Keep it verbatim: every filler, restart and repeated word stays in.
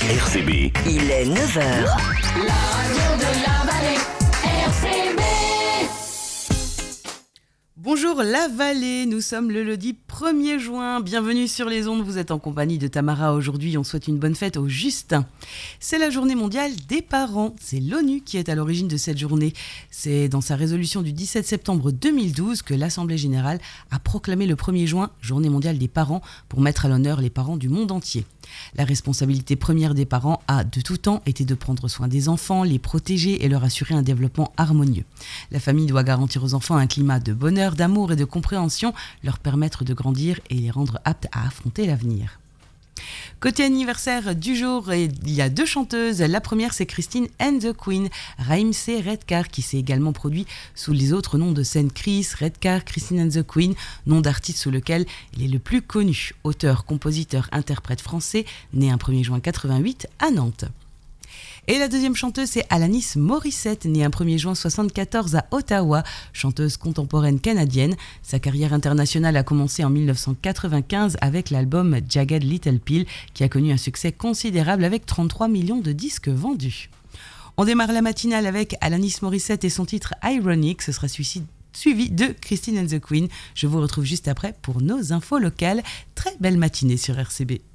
R C B. Il est neuf heures. La radio de la vallée, R C B. Bonjour la vallée, nous sommes le lundi premier juin, bienvenue sur les ondes, vous êtes en compagnie de Tamara. Aujourd'hui on souhaite une bonne fête aux Justins. C'est la journée mondiale des parents, c'est l'ONU qui est à l'origine de cette journée. C'est dans sa résolution du dix-sept septembre deux mille douze que l'Assemblée générale a proclamé le premier juin journée mondiale des parents pour mettre à l'honneur les parents du monde entier. La responsabilité première des parents a, de tout temps, été de prendre soin des enfants, les protéger et leur assurer un développement harmonieux. La famille doit garantir aux enfants un climat de bonheur, d'amour et de compréhension, leur permettre de grandir et les rendre aptes à affronter l'avenir. Côté anniversaire du jour, il y a deux chanteuses. La première, c'est Christine and the Queen, Raimsey Redcar, qui s'est également produit sous les autres noms de scène Chris, Redcar, Christine and the Queen, nom d'artiste sous lequel il est le plus connu. Auteur, compositeur, interprète français, né un premier juin quatre-vingt-huit à Nantes. Et la deuxième chanteuse, c'est Alanis Morissette, née un premier juin soixante-quatorze à Ottawa, chanteuse contemporaine canadienne. Sa carrière internationale a commencé en dix-neuf cent quatre-vingt-quinze avec l'album Jagged Little Pill, qui a connu un succès considérable avec trente-trois millions de disques vendus. On démarre la matinale avec Alanis Morissette et son titre Ironic, ce sera suivi suivi de Christine and the Queen. Je vous retrouve juste après pour nos infos locales. Très belle matinée sur R C B.